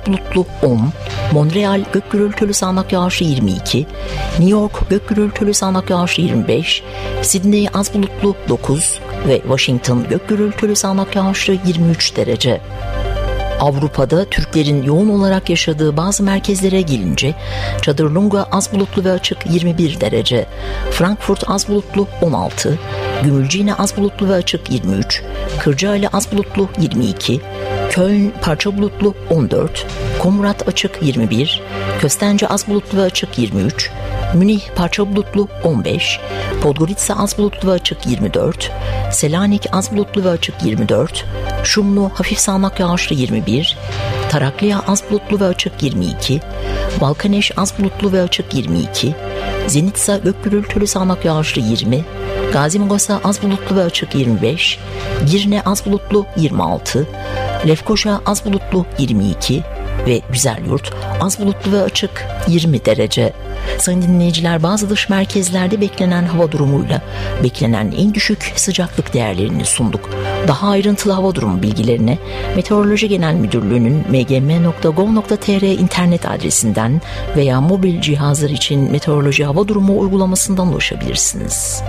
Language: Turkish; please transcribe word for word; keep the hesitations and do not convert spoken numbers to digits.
bulutlu on, Montreal gök gürültülü sağanak yağışlı yirmi iki, New York gök gürültülü sağanak yağışlı yirmi beş, Sydney az bulutlu dokuz ve Washington gök gürültülü sağanak yağışlı yirmi üç derece. Avrupa'da Türklerin yoğun olarak yaşadığı bazı merkezlere gelince Çadırlunga az bulutlu ve açık yirmi bir derece, Frankfurt az bulutlu on altı, Gümülcine az bulutlu ve açık yirmi üç, Kırcaali az bulutlu yirmi iki, Köln parça bulutlu on dört, Komrat açık yirmi bir, Köstence az bulutlu ve açık yirmi üç, Münih parça bulutlu on beş, Podgorica az bulutlu ve açık yirmi dört, Selanik az bulutlu ve açık yirmi dört, Şumlu hafif sağanak yağışlı yirmi bir, Tarakliya az bulutlu ve açık yirmi iki, Balkaneş az bulutlu ve açık yirmi iki, Zenitsa gök gürültülü sağanak yağışlı yirmi, Gazimagosa az bulutlu ve açık yirmi beş, Girne az bulutlu yirmi altı, Lefkoşa az bulutlu yirmi iki ve Güzelyurt az bulutlu ve açık yirmi derece. Sayın dinleyiciler, bazı dış merkezlerde beklenen hava durumuyla beklenen en düşük sıcaklık değerlerini sunduk. Daha ayrıntılı hava durumu bilgilerine Meteoroloji Genel Müdürlüğü'nün m g m nokta gov nokta t r internet adresinden veya mobil cihazlar için meteoroloji hava durumu uygulamasından ulaşabilirsiniz.